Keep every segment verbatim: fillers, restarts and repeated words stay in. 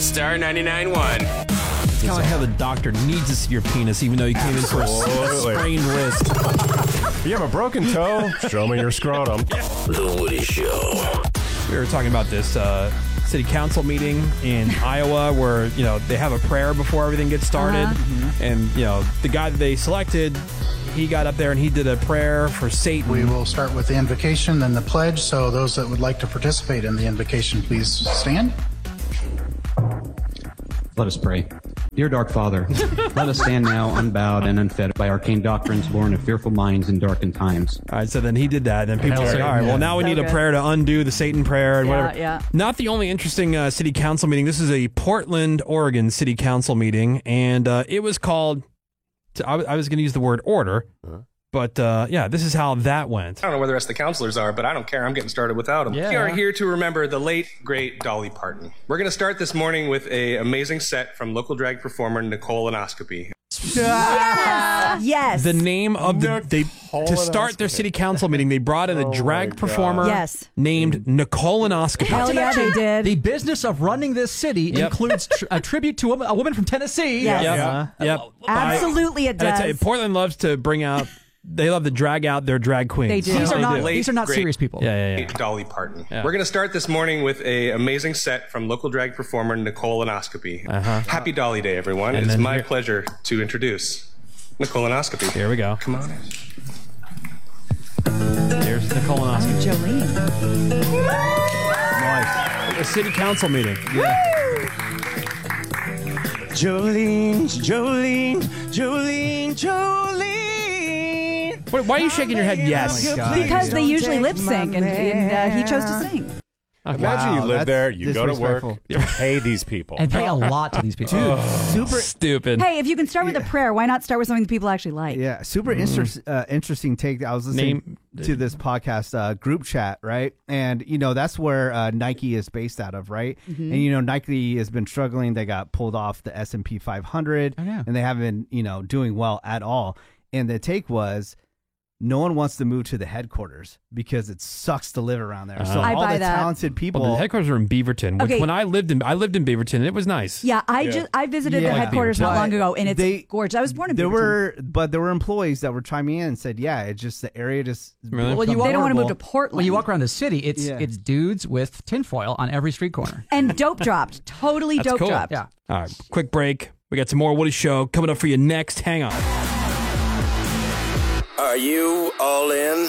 Star ninety-nine point one. It's kind of like how the doctor needs to see your penis even though you came in for a sprained wrist. You have a broken toe? Show me your scrotum. The Woody Show. We were talking about this uh, city council meeting in Iowa where, you know, they have a prayer before everything gets started. Uh-huh. Mm-hmm. And, you know, the guy that they selected, he got up there and he did a prayer for Satan. We will start with the invocation, then the pledge. So those that would like to participate in the invocation, please stand. Let us pray. Dear Dark Father, let us stand now unbowed and unfed by arcane doctrines born of fearful minds in darkened times. All right, so then he did that, and people Hell were like, Satan, all right, yeah. well, now we So need a good. prayer to undo the Satan prayer and Yeah, whatever. yeah. Not the only interesting uh, city council meeting. This is a Portland, Oregon city council meeting, and uh, it was called, I I was going to use the word order, but uh, yeah, this is how that went. I don't know where the rest of the counselors are, but I don't care. I'm getting started without them. Yeah. We are here to remember the late, great Dolly Parton. We're going to start this morning with an amazing set from local drag performer Nicole Anoscopy. Yes. The name of the they to start their city council meeting, they brought in a Oh drag my performer God. Yes. named Nicole Anoscopy. Hell yeah, they did. The business of running this city Yep. includes tr- a tribute to a, a woman from Tennessee. Yes. Yep. Uh, Yep. Absolutely, it And I tell you, does. Portland loves to bring out. They love to drag out their drag queens. They do. These are They not do. Late, these are not great- serious people. Yeah, yeah, yeah. Great Dolly Parton. Yeah. We're going to start this morning with an amazing set from local drag performer Nicole Anoscopy. Uh-huh. Happy Dolly Day, everyone. And It's then my here- pleasure to introduce Nicole Anoscopy. Here we go. Come on in. There's Nicole Anoscopy. Jolene. Nice. A city council meeting. Jolene, Jolene, Jolene, Jolene. Wait, why are you shaking your head? Yes. Oh my God. Because they usually lip sync, and, and uh, he chose to sing. Imagine Wow, you live that's there, you go to work, disrespectful. you pay these people. And pay a lot to these people. Super stupid. Hey, if you can start with a prayer, why not start with something that people actually like? Yeah, super inter- uh, interesting take. I was listening Name- to this podcast uh, group chat, right? And, you know, that's where uh, Nike is based out of, right? And, you know, Nike has been struggling. They got pulled off the S and P five hundred, Oh, yeah. and they haven't been, you know, doing well at all. And the take was, no one wants to move to the headquarters because it sucks to live around there. So Uh-huh. I all buy the that. talented people. Well, the headquarters are in Beaverton. Which Okay. When I lived in, I lived in Beaverton. And it was nice. Yeah, I just I visited Yeah. the Like headquarters not Beaverton. long ago, and it's They- gorgeous. I was born in there Beaverton. were, but there were employees that were chiming in and said, "Yeah, it's just the area just Really? Well, you They walk- don't want to move to horrible. Portland. When you walk around the city, it's Yeah. it's dudes with tinfoil on every street corner. and dope dropped, totally That's dope cool. dropped. Yeah. All right, quick break. We got some more Woody Show coming up for you next. Hang on. Are you all in?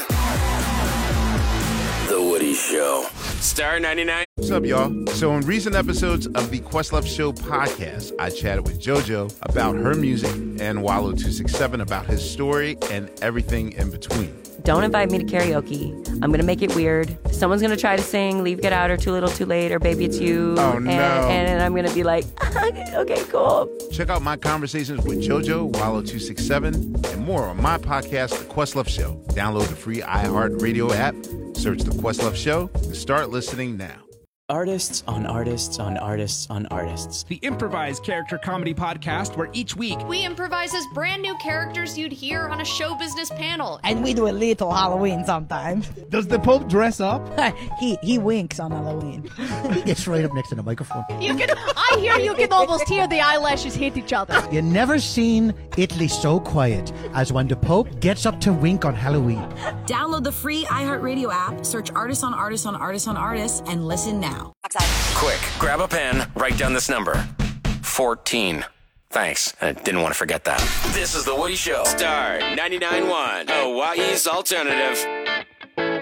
The Woody Show. Star ninety-nine. What's up, y'all? So, in recent episodes of the Questlove Show podcast, I chatted with JoJo about her music and Wallow two six seven about his story and everything in between. Don't invite me to karaoke. I'm going to make it weird. Someone's going to try to sing Leave, Get Out, or Too Little, Too Late, or Baby It's You. Oh, and, no. And, I'm going to be like, okay, cool. Check out my conversations with JoJo, Wallow two six seven, and more on my podcast, The Questlove Show. Download the free iHeartRadio app, search The Questlove Show, and start listening now. Artists on artists on artists on artists. The improvised character comedy podcast where each week we improvise as brand new characters you'd hear on a show business panel. And we do a little Halloween sometimes. Does the Pope dress up? he he winks on Halloween. He gets right up next to the microphone. You can, I hear you can almost hear the eyelashes hit each other. You never seen Italy so quiet as when the Pope gets up to wink on Halloween. Download the free iHeartRadio app, search Artists on Artists on Artists on Artists, and listen now. Quick, grab a pen, write down this number. fourteen. Thanks. I didn't want to forget that. This is The Woody Show. Star ninety-nine point one. Hawaii's Alternative.